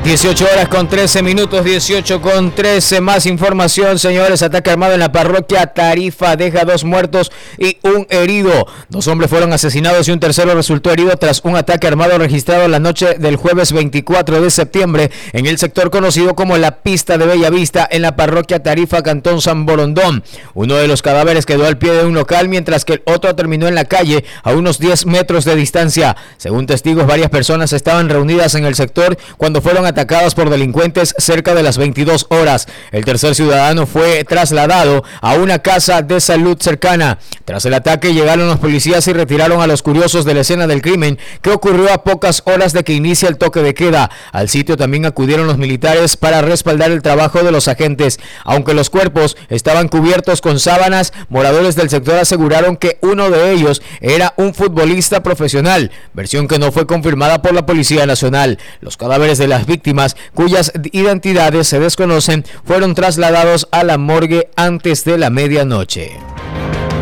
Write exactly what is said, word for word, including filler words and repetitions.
dieciocho horas con trece minutos, dieciocho con trece. Más información, señores. Ataque armado en la parroquia Tarifa deja dos muertos y un herido. Dos hombres fueron asesinados y un tercero resultó herido tras un ataque armado registrado la noche del jueves veinticuatro de septiembre en el sector conocido como la Pista de Bellavista en la parroquia Tarifa, Cantón San Borondón. Uno de los cadáveres quedó al pie de un local, mientras que el otro terminó en la calle a unos diez metros de distancia. Según testigos, varias personas estaban reunidas en el sector cuando fueron atacadas por delincuentes cerca de las veintidós horas. El tercer ciudadano fue trasladado a una casa de salud cercana. Tras el ataque llegaron los policías y retiraron a los curiosos de la escena del crimen, que ocurrió a pocas horas de que inicie el toque de queda. Al sitio también acudieron los militares para respaldar el trabajo de los agentes. Aunque los cuerpos estaban cubiertos con sábanas, moradores del sector aseguraron que uno de ellos era un futbolista profesional, versión que no fue confirmada por la Policía Nacional. Los cadáveres de las víctimas, cuyas identidades se desconocen, fueron trasladados a la morgue antes de la medianoche.